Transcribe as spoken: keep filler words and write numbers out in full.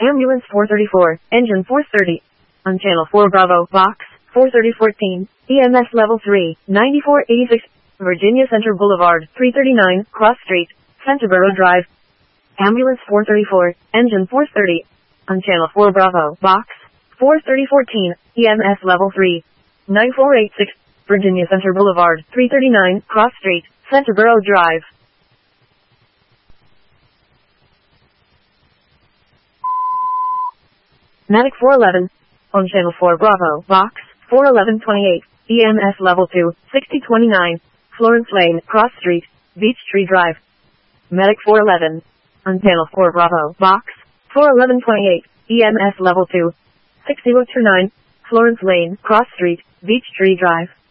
Ambulance four thirty-four, engine four thirty. On channel four Bravo, box, four thirty fourteen, E M S level three, ninety-four eighty-six, Virginia Center Boulevard, three thirty-nine, Cross Street, Centerboro Drive. Ambulance four thirty-four, engine four thirty. On channel four Bravo, box, four thirty fourteen, E M S level three, ninety-four eighty-six, Virginia Center Boulevard, three thirty-nine, Cross Street, Centerboro Drive. Medic four eleven, on channel four Bravo, box, four eleven twenty-eight, E M S level two, sixty twenty-nine, Florence Lane, Cross Street, Beech Tree Drive. Medic four eleven, on channel four Bravo, box, four eleven twenty-eight, E M S level two, sixty twenty-nine, Florence Lane, Cross Street, Beech Tree Drive.